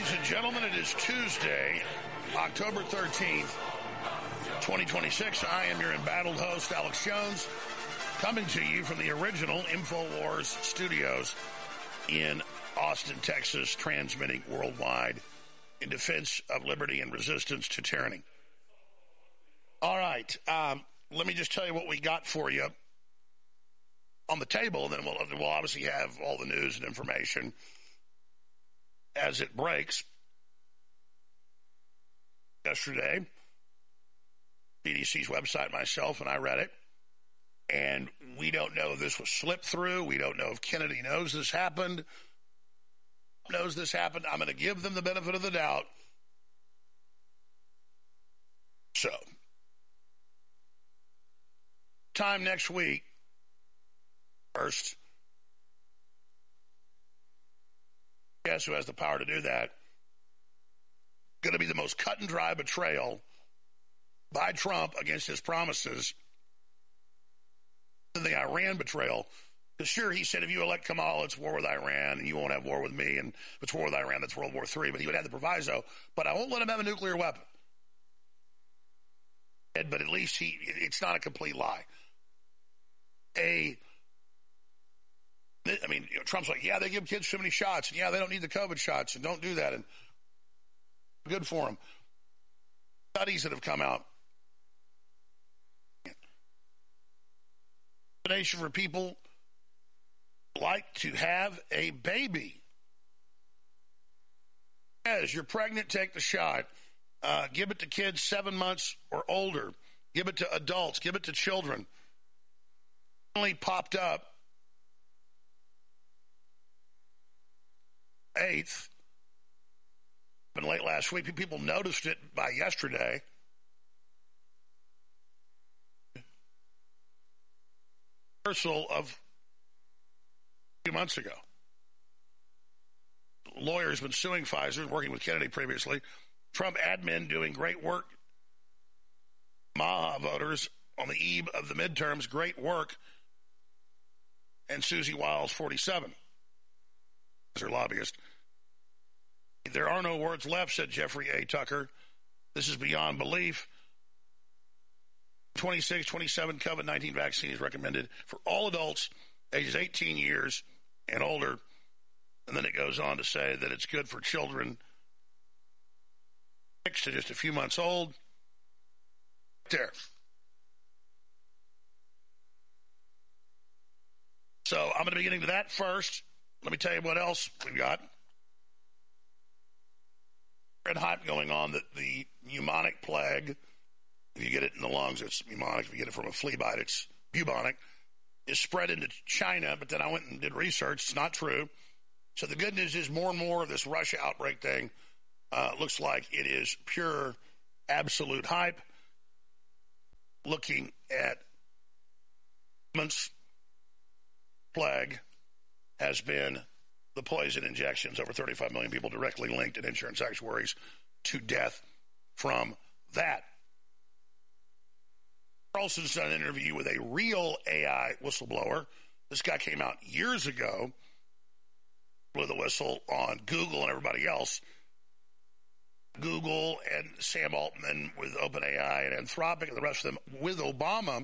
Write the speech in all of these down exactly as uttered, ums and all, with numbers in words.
Ladies and gentlemen, it is Tuesday, October thirteenth, twenty twenty-six. I am your embattled host, Alex Jones, coming to you from the original InfoWars studios in Austin, Texas, transmitting worldwide in defense of liberty and resistance to tyranny. All right, um, let me just tell you what we got for you on the table, and then we'll, we'll obviously have all the news and information as it breaks. Yesterday, C D C's website, myself, and I read it, and we don't know if this was slipped through. We don't know if Kennedy knows this happened, knows this happened. I'm going to give them the benefit of the doubt. So, time next week, first, guess who has the power to do that? Going to be the most cut and dry betrayal by Trump against his promises than the Iran betrayal. Because sure, he said, if you elect Kamala, it's war with Iran, and you won't have war with me, and if it's war with Iran, that's World War Three. But he would have the proviso, but I won't let him have a nuclear weapon. But at least he, it's not a complete lie. A I mean, you know, Trump's like, yeah, they give kids so many shots, and yeah, they don't need the COVID shots, and don't do that, and good for them. Studies that have come out. For people like to have a baby. As you're pregnant, take the shot. Uh, give it to kids seven months or older. Give it to adults. Give it to children. Only popped up eighth, been late last week. People noticed it by yesterday. Reversal of a few months ago. Lawyers been suing Pfizer, working with Kennedy previously. Trump admin doing great work. Maha voters on the eve of the midterms, great work. And Susie Wiles, forty-seven. As her lobbyist. There are no words left, said Jeffrey A. Tucker. This is beyond belief. twenty-six, twenty-seven COVID nineteen vaccine is recommended for all adults ages eighteen years and older. And then it goes on to say that it's good for children six to just a few months old. There. So I'm going to be getting to that first. Let me tell you what else we've got. Red hype going on that the pneumonic plague, if you get it in the lungs, it's pneumonic. If you get it from a flea bite, it's bubonic, is spread into China. But then I went and did research. It's not true. So the good news is more and more of this Russia outbreak thing uh, looks like it is pure, absolute hype. Looking at plague has been the poison injections. Over thirty-five million people directly linked in insurance actuaries to death from that. Carlson's done an interview with a real A I whistleblower. This guy came out years ago, blew the whistle on Google and everybody else. Google and Sam Altman with OpenAI and Anthropic and the rest of them with Obama.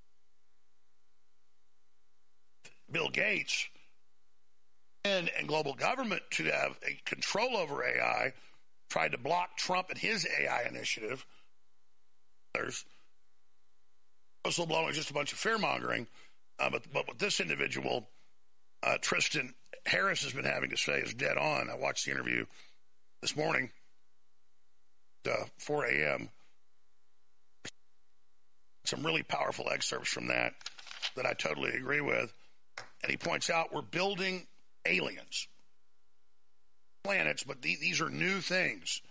Bill Gates and, and global government to have a control over A I, tried to block Trump and his A I initiative. There's whistleblowing is just a bunch of fear-mongering. Uh, but, but with this individual, uh, Tristan Harris has been having to say is dead on. I watched the interview this morning at uh, four a.m. Some really powerful excerpts from that that I totally agree with. And he points out we're building aliens, planets, but th- these are new things.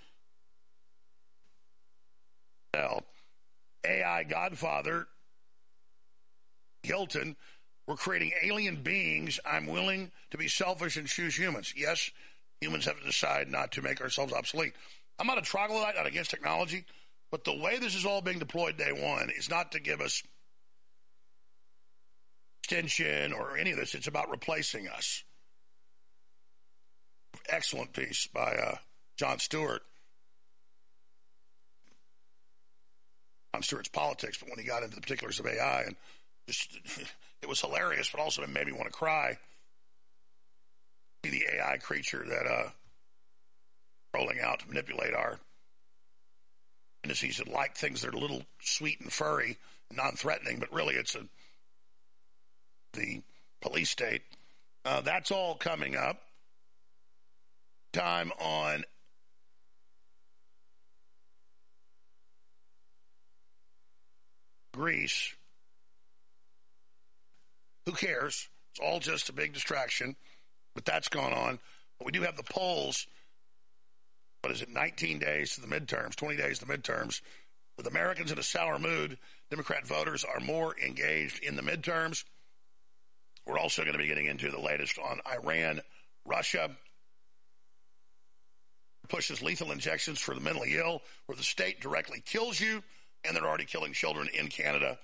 Well, A I godfather Hilton, we're creating alien beings. I'm willing to be selfish and choose humans. Yes, humans have to decide not to make ourselves obsolete. I'm not a troglodyte, not against technology, but the way this is all being deployed day one is not to give us extension or any of this. It's about replacing us. Excellent piece by uh, Jon Stewart. Jon Stewart's politics, but when he got into the particulars of A I, and just it was hilarious, but also it made me want to cry. See the A I creature that uh, rolling out to manipulate our fantasies and like things that are a little sweet and furry, and non-threatening, but really it's a the police state. Uh, that's all coming up. Time on Greece. Who cares? It's all just a big distraction, but that's gone on. But we do have the polls. What is it, nineteen days to the midterms, twenty days to the midterms. With Americans in a sour mood, Democrat voters are more engaged in the midterms. We're also going to be getting into the latest on Iran, Russia. Pushes lethal injections for the mentally ill, where the state directly kills you, and they're already killing children in Canada.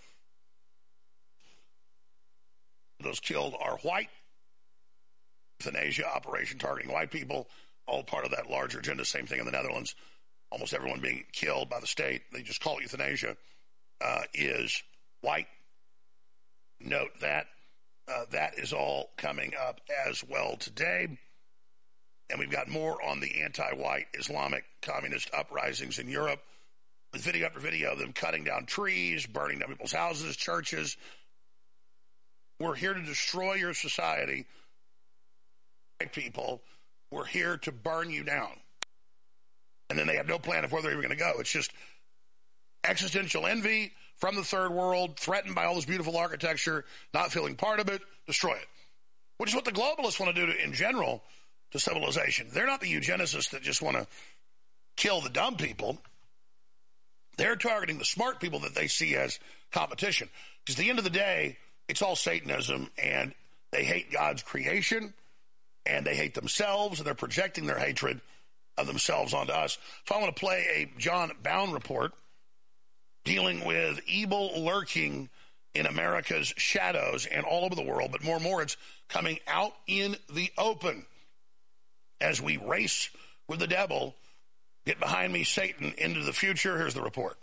Those killed are white. Euthanasia operation targeting white people, all part of that larger agenda. Same thing in the Netherlands. Almost everyone being killed by the state, they just call it euthanasia, uh, is white. Note that. Uh, that is all coming up as well today. And we've got more on the anti-white Islamic communist uprisings in Europe, with video after video of them cutting down trees, burning down people's houses, churches. We're here to destroy your society. White people, we're here to burn you down. And then they have no plan of where they're even going to go. It's just existential envy from the third world, threatened by all this beautiful architecture, not feeling part of it, destroy it. Which is what the globalists want to do to, in general to civilization. They're not the eugenicists that just want to kill the dumb people. They're targeting the smart people that they see as competition. Because at the end of the day, it's all Satanism, and they hate God's creation, and they hate themselves, and they're projecting their hatred of themselves onto us. So I want to play a John Bowne report dealing with evil lurking in America's shadows and all over the world, but more and more it's coming out in the open as we race with the devil. Get behind me, Satan, into the future. Here's the report.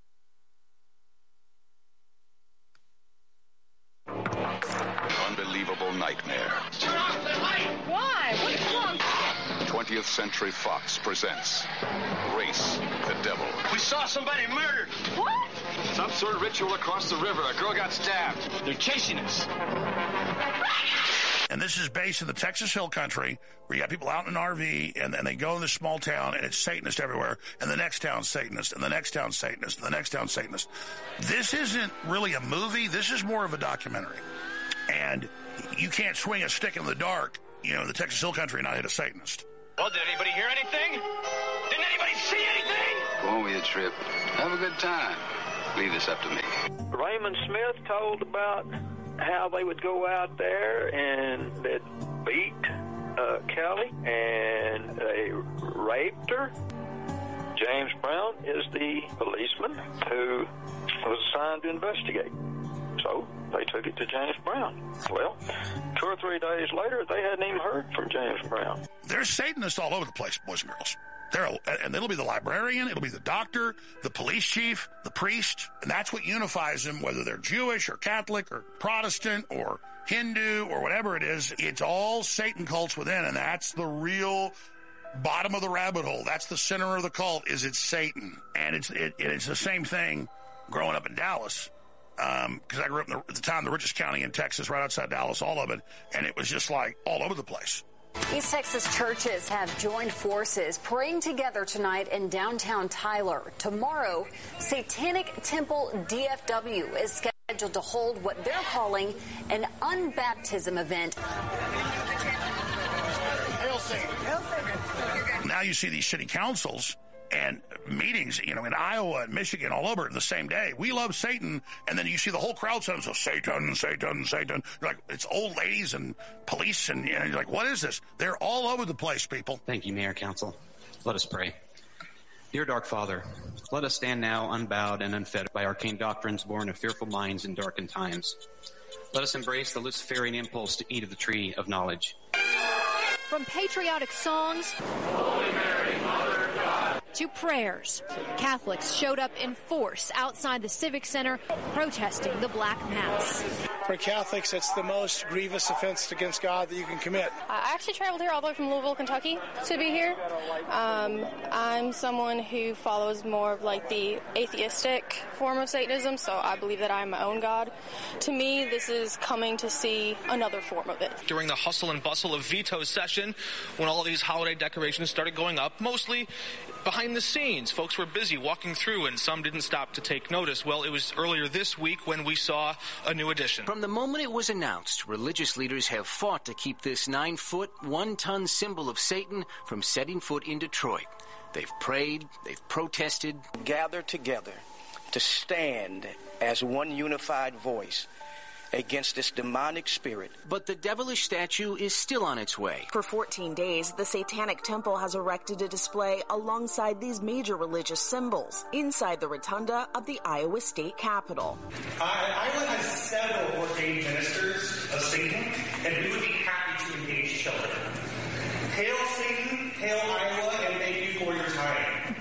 Unbelievable nightmare. Turn off the light! Why? What's wrong? twentieth Century Fox presents Race the Devil. We saw somebody murdered. What? Some sort of ritual across the river. A girl got stabbed. They're chasing us. And this is based in the Texas Hill Country, where you got people out in an R V, and then they go in this small town, and it's Satanist everywhere, and the next town's Satanist, and the next town's Satanist, and the next town's Satanist. This isn't really a movie. This is more of a documentary. And you can't swing a stick in the dark, you know, in the Texas Hill Country and not hit a Satanist. Well, did anybody hear anything? Didn't anybody see anything? Go on with your trip. Have a good time. Leave this up to me. Raymond Smith told about how they would go out there and they'd beat uh, Kelly and they raped her. James Brown is the policeman who was assigned to investigate. So they took it to James Brown. Well, two or three days later, they hadn't even heard from James Brown. There's Satanists all over the place, boys and girls. There, and it'll be the librarian, it'll be the doctor, the police chief, the priest, and that's what unifies them, whether they're Jewish or Catholic or Protestant or Hindu or whatever it is. It's all Satan cults within, and that's the real bottom of the rabbit hole. That's the center of the cult, is it's Satan. And it's it, it's the same thing growing up in Dallas. Because um, I grew up in the, at the time, the richest county in Texas, right outside Dallas, all of it, and it was just like all over the place. East Texas churches have joined forces praying together tonight in downtown Tyler. Tomorrow, Satanic Temple D F W is scheduled to hold what they're calling an unbaptism event. Hail Satan. Hail Satan. Now you see these city councils and meetings, you know, in Iowa and Michigan, all over the same day. We love Satan, and then you see the whole crowd saying, so Satan, Satan, Satan. You're like, it's old ladies and police, and, and you're like, what is this? They're all over the place, people. Thank you, Mayor Council. Let us pray. Dear Dark Father, let us stand now unbowed and unfettered by arcane doctrines born of fearful minds in darkened times. Let us embrace the Luciferian impulse to eat of the tree of knowledge. From patriotic songs Holy Mary, Mother of God, to prayers, Catholics showed up in force outside the Civic Center protesting the Black Mass. For Catholics, it's the most grievous offense against God that you can commit. I actually traveled here all the way from Louisville, Kentucky to be here. Um, I'm someone who follows more of like the atheistic form of Satanism, so I believe that I'm my own God. To me, this is coming to see another form of it. During the hustle and bustle of veto session, when all of these holiday decorations started going up, mostly behind the scenes, folks were busy walking through and some didn't stop to take notice. Well, it was earlier this week when we saw a new addition. From the moment it was announced, religious leaders have fought to keep this nine-foot, one-ton symbol of Satan from setting foot in Detroit. They've prayed, they've protested. Gathered together to stand as one unified voice against this demonic spirit. But the devilish statue is still on its way. For fourteen days, the Satanic Temple has erected a display alongside these major religious symbols inside the rotunda of the Iowa State Capitol. Uh, Iowa has several ordained ministers of Satan, and we would be happy to engage children. Hail Satan, hail Iowa, and thank you for your time.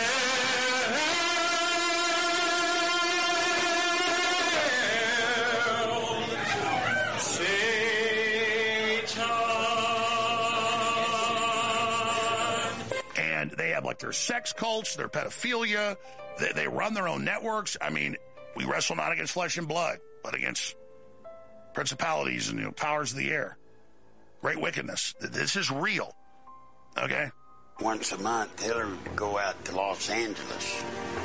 And they have like their sex cults, their pedophilia. They, they run their own networks. I mean, we wrestle not against flesh and blood, but against principalities and, you know, powers of the air. Great wickedness. This is real. Okay? Once a month, Hillary would go out to Los Angeles.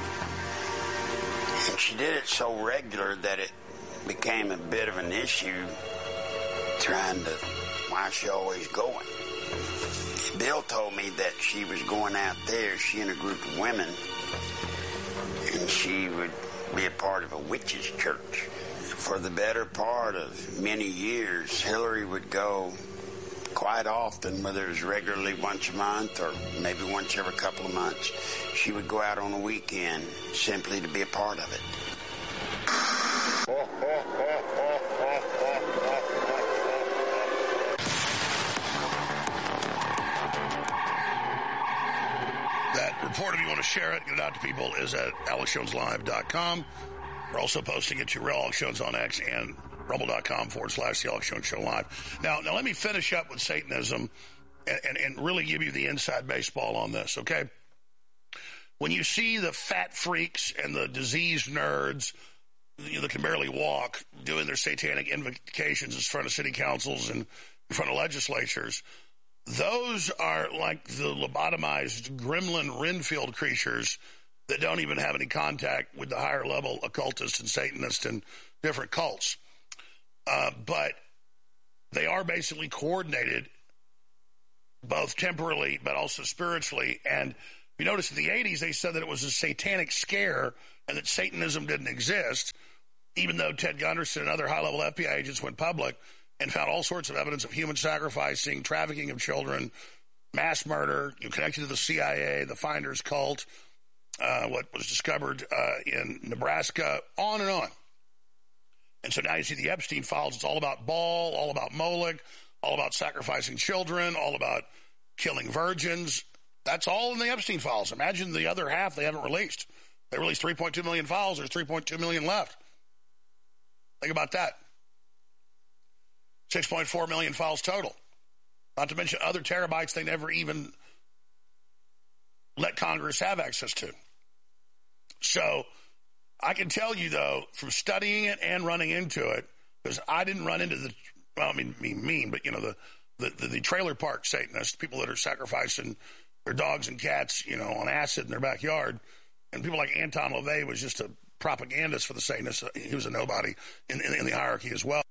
And she did it so regular that it became a bit of an issue trying to, why is she always going? Bill told me that she was going out there, she and a group of women, and she would be a part of a witches' church. For the better part of many years, Hillary would go quite often, whether it was regularly once a month or maybe once every couple of months. She would go out on a weekend simply to be a part of it. That report, if you want to share it, get it out to people, is at alex jones live dot com. We're also posting it to Real Alex Jones on X and rumble.com forward slash the Alex Jones Show Live. Now, now let me finish up with Satanism and, and, and really give you the inside baseball on this, okay? When you see the fat freaks and the diseased nerds, you know, that can barely walk, doing their satanic invocations in front of city councils and in front of legislatures, those are like the lobotomized gremlin Renfield creatures that don't even have any contact with the higher level occultists and Satanists and different cults. Uh, but they are basically coordinated both temporally but also spiritually. And you notice in the eighties, they said that it was a satanic scare and that Satanism didn't exist, even though Ted Gunderson and other high-level F B I agents went public and found all sorts of evidence of human sacrificing, trafficking of children, mass murder, you know, connected to the C I A, the Finders cult, uh, what was discovered uh, in Nebraska, on and on. And so now you see the Epstein files. It's all about Baal, all about Moloch, all about sacrificing children, all about killing virgins. That's all in the Epstein files. Imagine the other half they haven't released. They released three point two million files. There's three point two million left. Think about that. six point four million files total. Not to mention other terabytes they never even let Congress have access to. So I can tell you, though, from studying it and running into it, because I didn't run into the, well, I mean, mean, mean but, you know, the, the, the, the trailer park Satanists, people that are sacrificing their dogs and cats, you know, on acid in their backyard. And people like Anton LaVey was just a propagandist for the Satanists. He was a nobody in, in, in the hierarchy as well.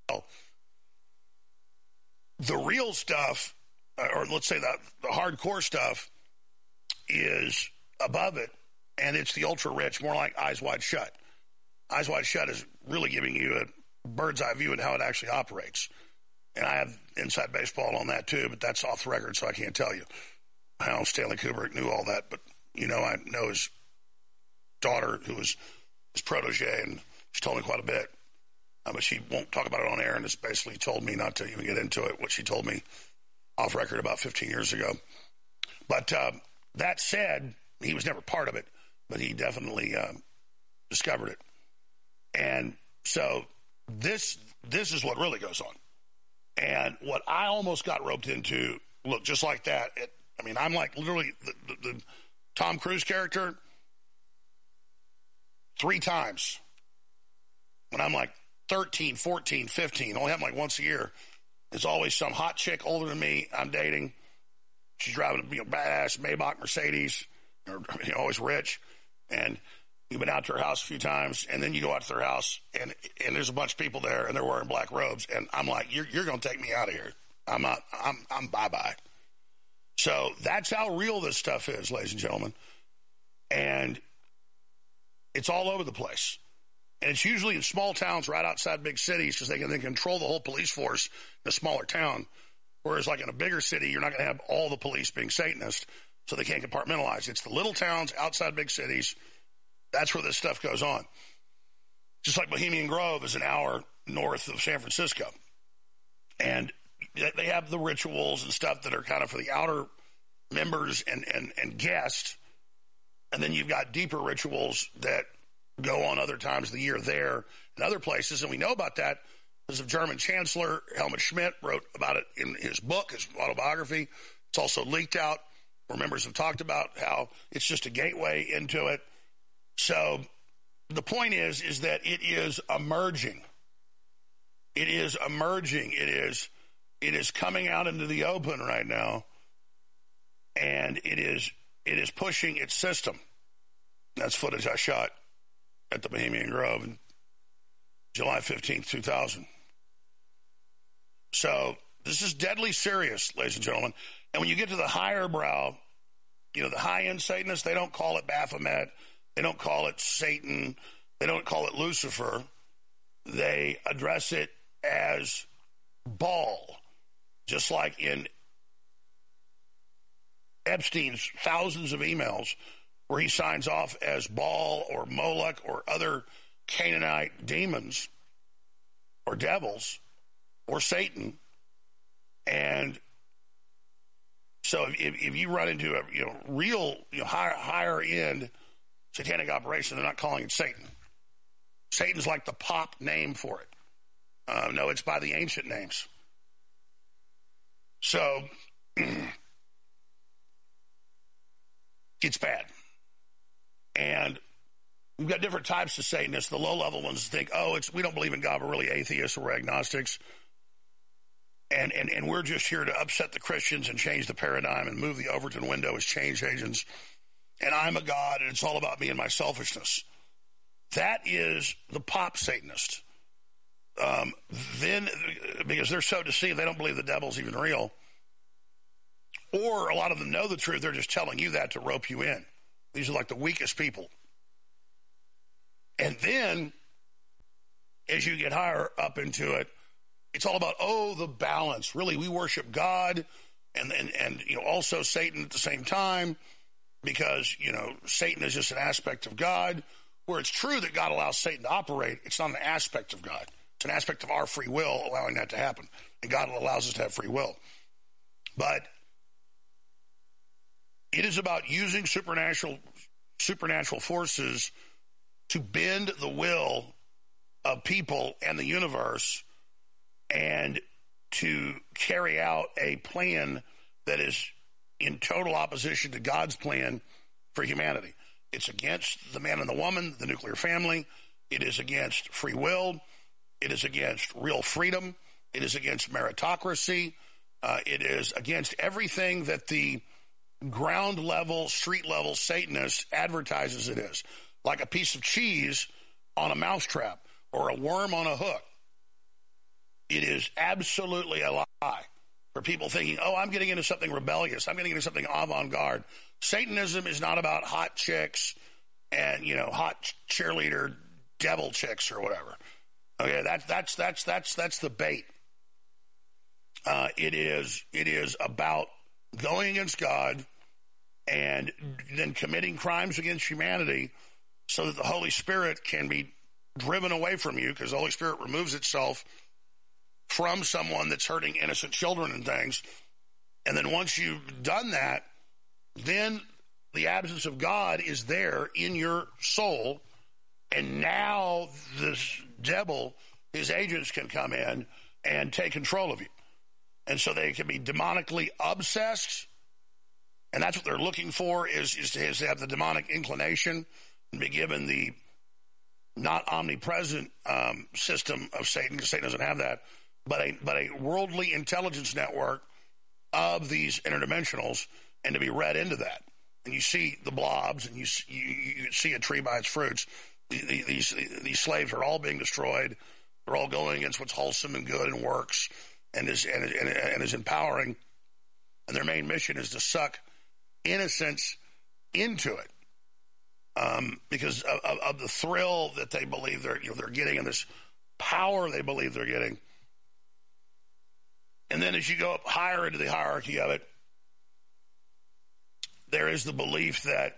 The real stuff, or let's say the, the hardcore stuff, is above it, and it's the ultra-rich, more like Eyes Wide Shut. Eyes Wide Shut is really giving you a bird's-eye view of how it actually operates. And I have inside baseball on that, too, but that's off the record, so I can't tell you how Stanley Kubrick knew all that. But, you know, I know his daughter, who was his protege, and she told me quite a bit. Uh, but she won't talk about it on air, and has basically told me not to even get into it. What she told me off record about fifteen years ago. But uh, that said, he was never part of it, but he definitely uh, discovered it. And so this this is what really goes on. And what I almost got roped into, look, just like that, it, I mean, I'm like literally the, the, the Tom Cruise character three times when I'm like thirteen, fourteen, fifteen, only happen like once a year. There's always some hot chick older than me I'm dating. She's driving a you know, badass Maybach Mercedes, or, you know, always rich. And you've been out to her house a few times, and then you go out to their house, and and there's a bunch of people there, and they're wearing black robes. And I'm like, you're, you're going to take me out of here. I'm not, I'm, I'm bye-bye. So that's how real this stuff is, ladies and gentlemen. And it's all over the place. And it's usually in small towns right outside big cities because they can then control the whole police force in a smaller town. Whereas like in a bigger city, you're not going to have all the police being Satanist, so they can't compartmentalize. It's the little towns outside big cities. That's where this stuff goes on. Just like Bohemian Grove is an hour north of San Francisco. And they have the rituals and stuff that are kind of for the outer members and, and, and guests. And then you've got deeper rituals that go on other times of the year there and other places. And we know about that because of German Chancellor Helmut Schmidt wrote about it in his book, his autobiography. It's also leaked out where members have talked about how it's just a gateway into it. So the point is, is that it is emerging. It is emerging. It is, it is coming out into the open right now. And it is, it is pushing its system. That's footage I shot at the Bohemian Grove in July fifteenth, two thousand. So this is deadly serious, ladies and gentlemen. And when you get to the higher brow, you know, the high-end Satanists, they don't call it Baphomet. They don't call it Satan. They don't call it Lucifer. They address it as Baal, just like in Epstein's thousands of emails where he signs off as Baal or Moloch or other Canaanite demons or devils or Satan. And so if, if you run into a you know real you know, higher, higher end satanic operation, they're not calling it Satan. Satan's like the pop name for it. Uh, no, it's by the ancient names. So it's bad. And we've got different types of Satanists. The low-level ones think, oh, it's we don't believe in God. We're really atheists or we're agnostics. And, and, and we're just here to upset the Christians and change the paradigm and move the Overton window as change agents. And I'm a God, and it's all about me and my selfishness. That is the pop Satanist. Um, then, because they're so deceived, they don't believe the devil's even real. Or a lot of them know the truth. They're just telling you that to rope you in. These are like the weakest people. And then, as you get higher up into it, it's all about, oh, the balance. Really, we worship God and, and, and you know, also Satan at the same time because, you know, Satan is just an aspect of God. Where it's true that God allows Satan to operate, it's not an aspect of God. It's an aspect of our free will allowing that to happen. And God allows us to have free will. But it is about using supernatural supernatural forces to bend the will of people and the universe and to carry out a plan that is in total opposition to God's plan for humanity. It's against the man and the woman, the nuclear family. It is against free will. It is against real freedom. It is against meritocracy. Uh, it is against everything that the ground level, street level Satanist advertises it is. Like a piece of cheese on a mousetrap or a worm on a hook. It is absolutely a lie for people thinking, oh, I'm getting into something rebellious. I'm getting into something avant-garde. Satanism is not about hot chicks and, you know, hot cheerleader devil chicks or whatever. Okay, that, that's that's that's that's the bait. Uh, it is it is about going against God and then committing crimes against humanity so that the Holy Spirit can be driven away from you because the Holy Spirit removes itself from someone that's hurting innocent children and things And then once you've done that, then the absence of God is there in your soul. And now this devil, his agents can come in and take control of you. And so they can be demonically obsessed. And that's what they're looking for, is, is, to, is to have the demonic inclination and be given the not omnipresent um, system of Satan, because Satan doesn't have that, but a, but a worldly intelligence network of these interdimensionals, and to be read into that. And you see the blobs, and you you, you see a tree by its fruits. These these slaves are all being destroyed. They're all going against what's wholesome and good and works and is and, and, and is empowering. And their main mission is to suck innocence into it, um, because of, of, of the thrill that they believe they're you know they're getting, and this power they believe they're getting. And then as you go up higher into the hierarchy of it, there is the belief that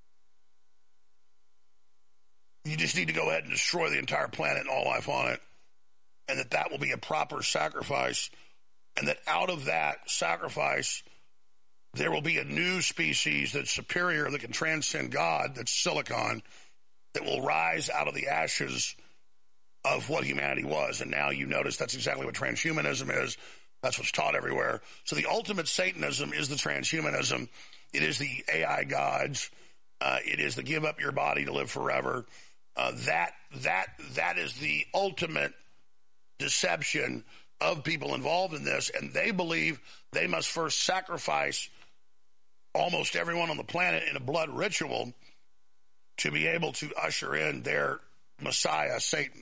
you just need to go ahead and destroy the entire planet and all life on it, and that that will be a proper sacrifice, and that out of that sacrifice, there will be a new species that's superior, that can transcend God, that's silicon, that will rise out of the ashes of what humanity was. And now you notice that's exactly what transhumanism is. That's what's taught everywhere. So the ultimate Satanism is the transhumanism. It is the A I gods. Uh, it is the give up your body to live forever. Uh, that that that is the ultimate deception of people involved in this, and they believe they must first sacrifice almost everyone on the planet in a blood ritual to be able to usher in their Messiah, Satan.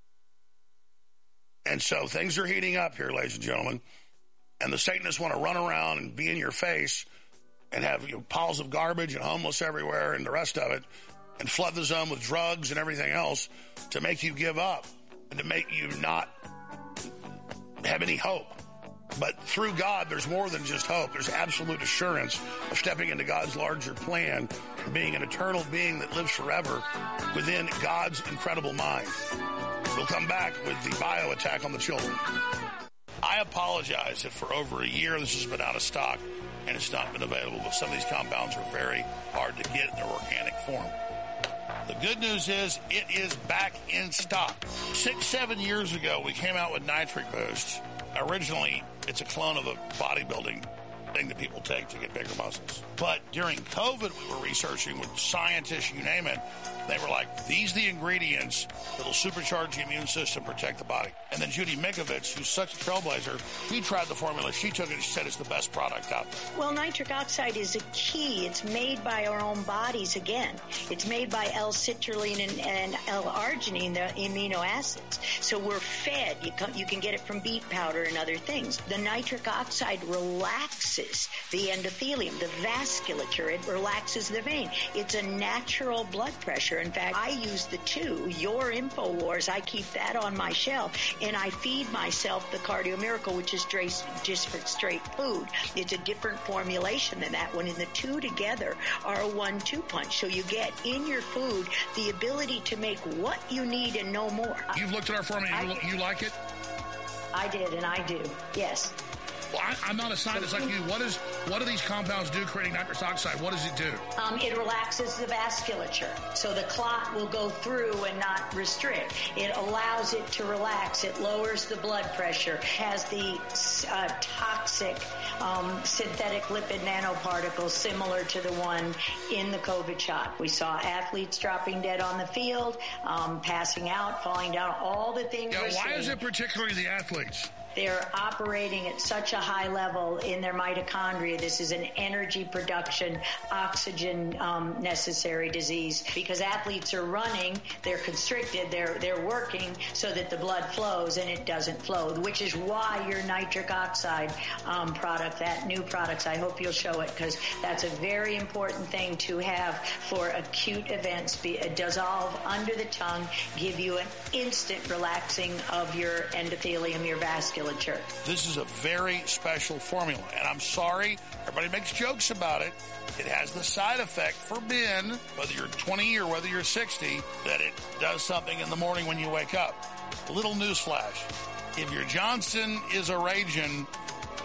And so things are heating up here, ladies and gentlemen, and the Satanists want to run around and be in your face and have you know, piles of garbage and homeless everywhere and the rest of it, and flood the zone with drugs and everything else to make you give up and to make you not have any hope. But through God, there's more than just hope. There's absolute assurance of stepping into God's larger plan and being an eternal being that lives forever within God's incredible mind. We'll come back with the bio attack on the children. I apologize if for over a year this has been out of stock and it's not been available, but some of these compounds are very hard to get in their organic form. The good news is it is back in stock. Six, seven years ago, we came out with Nitric Boost. Originally, it's a clone of a bodybuilding thing that people take to get bigger muscles. But during COVID, we were researching with scientists, you name it. They were like, these are the ingredients that will supercharge the immune system, protect the body. And then Judy Mikovits, who's such a trailblazer, she tried the formula. She took it and she said it's the best product out there. Well, nitric oxide is a key. It's made by our own bodies again. It's made by L-citrulline and, and L-arginine, the amino acids. So we're fed. You can, you can get it from beet powder and other things. The nitric oxide relaxes the endothelium, the vasculature. It relaxes the vein. It's a natural blood pressure. In fact, I use the two, your InfoWars. I keep that on my shelf, and I feed myself the Cardio Miracle, which is just for straight food. It's a different formulation than that one, and the two together are a one two punch. So you get in your food the ability to make what you need and no more. You've looked at our formula. You, you like it? I did, and I do, yes. Well, I, I'm not a scientist like you. What is what do these compounds do, creating nitrous oxide? What does it do? Um, it relaxes the vasculature, so the clot will go through and not restrict. It allows it to relax. It lowers the blood pressure. Has the uh, toxic um, synthetic lipid nanoparticles similar to the one in the COVID shot. We saw athletes dropping dead on the field, um, passing out, falling down, all the things. Yeah, we're why seeing. Is it particularly the athletes? They're operating at such a high level in their mitochondria. This is an energy production, oxygen um, necessary disease, because athletes are running, they're constricted, they're they're working so that the blood flows, and it doesn't flow, which is why your nitric oxide um, product, that new product, I hope you'll show it, because that's a very important thing to have for acute events. Be, uh, dissolve under the tongue, give you an instant relaxing of your endothelium, your vascular. This is a very special formula, and I'm sorry, everybody makes jokes about it. It has the side effect for men, whether you're twenty or whether you're sixty, that it does something in the morning when you wake up. A little newsflash. If your Johnson is a raging,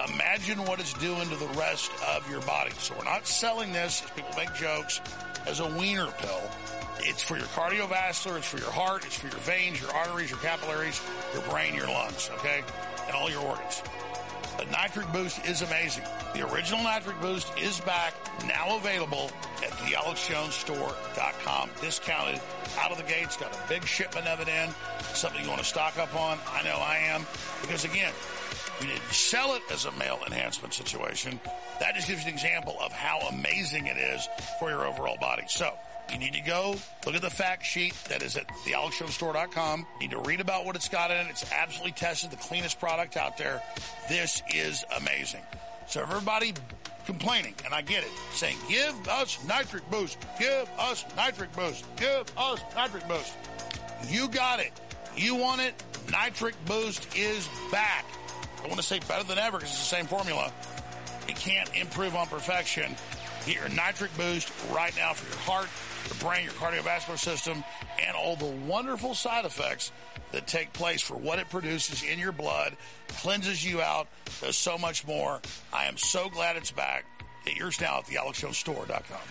imagine what it's doing to the rest of your body. So we're not selling this, as people make jokes, as a wiener pill. It's for your cardiovascular, it's for your heart, it's for your veins, your arteries, your capillaries, your brain, your lungs, okay? And all your organs. But Nitric Boost is amazing. The original Nitric Boost is back, now available at the alex jones store dot com. Discounted out of the gates, got a big shipment of it in. Something you want to stock up on. I know I am. Because again, you didn't sell it as a male enhancement situation. That just gives you an example of how amazing it is for your overall body. So, you need to go look at the fact sheet that is at the alex jones store dot com. You need to read about what it's got in it. It's absolutely tested, the cleanest product out there. This is amazing. So everybody complaining, and I get it, saying, give us Nitric Boost, give us Nitric Boost, give us Nitric Boost. You got it. You want it. Nitric Boost is back. I want to say better than ever because it's the same formula. It can't improve on perfection. Get your Nitric Boost right now for your heart, your brain, your cardiovascular system, and all the wonderful side effects that take place for what it produces in your blood, cleanses you out, does so much more. I am so glad it's back. Get yours now at the alex jones store dot com.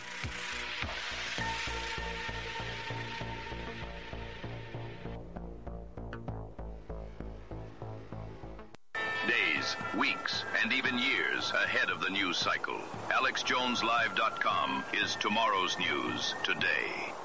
Days, weeks, and even years ahead of the news cycle. alex jones live dot com is tomorrow's news today.